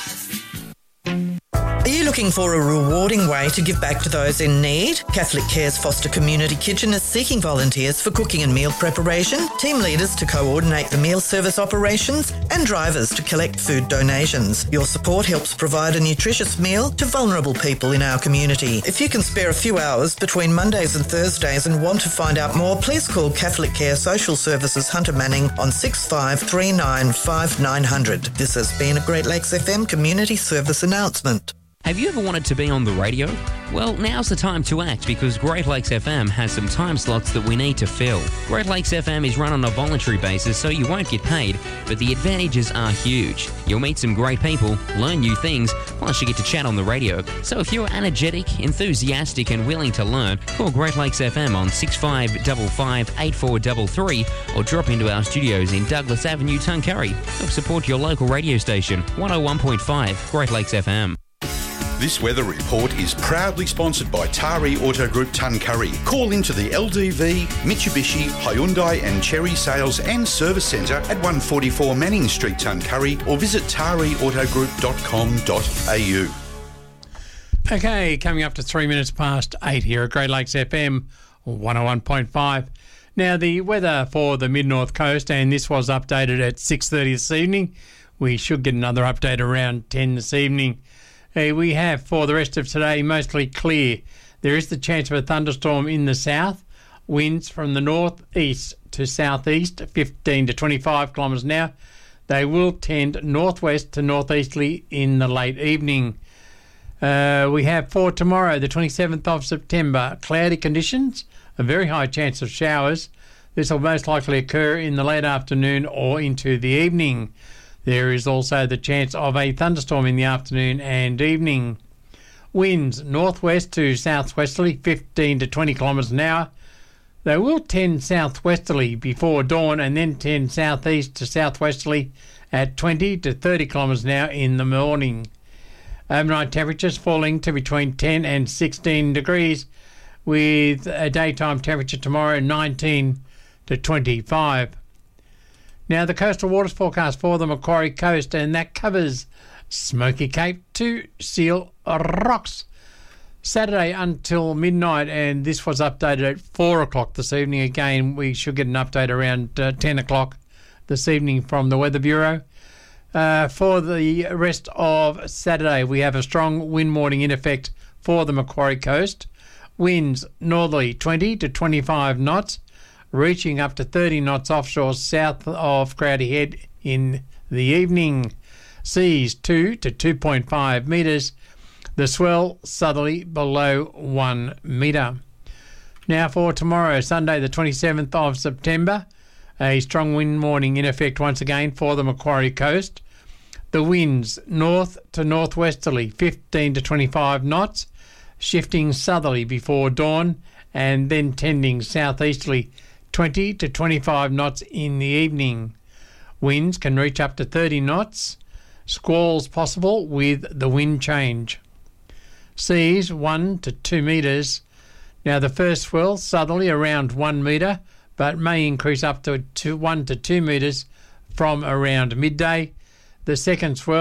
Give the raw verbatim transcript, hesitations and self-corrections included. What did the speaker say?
Are you looking for a rewarding way to give back to those in need? Catholic Care's Foster Community Kitchen is seeking volunteers for cooking and meal preparation, team leaders to coordinate the meal service operations, and drivers to collect food donations. Your support helps provide a nutritious meal to vulnerable people in our community. If you can spare a few hours between Mondays and Thursdays and want to find out more, please call Catholic Care Social Services Hunter Manning on six five three nine five nine zero zero. This has been a Great Lakes F M community service announcement. Have you ever wanted to be on the radio? Well, now's the time to act because Great Lakes F M has some time slots that we need to fill. Great Lakes F M is run on a voluntary basis, so you won't get paid, but the advantages are huge. You'll meet some great people, learn new things, plus you get to chat on the radio. So if you're energetic, enthusiastic and willing to learn, call Great Lakes F M on six five five five eight four three three or drop into our studios in Douglas Avenue, Tuncurry. Help support your local radio station, one oh one point five Great Lakes F M. This weather report is proudly sponsored by Tari Auto Group Tuncurry. Call into the L D V, Mitsubishi, Hyundai and Chery Sales and Service Centre at one forty-four Manning Street, Tuncurry, or visit tari auto group dot com dot a u. Okay, coming up to three minutes past eight here at Great Lakes F M one oh one point five. Now, the weather for the Mid-North Coast, and this was updated at six thirty this evening. We should get another update around ten this evening. Uh, we have, for the rest of today, mostly clear. There is the chance of a thunderstorm in the south. Winds from the north-east to south-east, fifteen to twenty-five kilometres an hour. They will tend northwest to northeasterly in the late evening. Uh, we have for tomorrow, the twenty-seventh of September, cloudy conditions, a very high chance of showers. This will most likely occur in the late afternoon or into the evening. There is also the chance of a thunderstorm in the afternoon and evening. Winds northwest to southwesterly, fifteen to twenty kilometres an hour. They will tend southwesterly before dawn and then tend southeast to southwesterly at twenty to thirty kilometres an hour in the morning. Overnight temperatures falling to between ten and sixteen degrees, with a daytime temperature tomorrow nineteen to twenty-five. Now, the coastal waters forecast for the Macquarie Coast, and that covers Smoky Cape to Seal Rocks. Saturday until midnight, and this was updated at four o'clock this evening. Again, we should get an update around uh, ten o'clock this evening from the Weather Bureau. Uh, for the rest of Saturday, we have a strong wind warning in effect for the Macquarie Coast. Winds northerly twenty to twenty-five knots. Reaching up to thirty knots offshore south of Crowdy Head in the evening. Seas two to two point five metres. The swell southerly below one metre. Now for tomorrow, Sunday the twenty-seventh of September, a strong wind warning in effect once again for the Macquarie Coast. The winds north to northwesterly, fifteen to twenty-five knots, shifting southerly before dawn and then tending southeasterly, twenty to twenty-five knots in the evening. Winds can reach up to thirty knots. Squalls possible with the wind change. Seas one to two metres. Now the first swell southerly around one metre, but may increase up to two, one to two metres from around midday. The second swell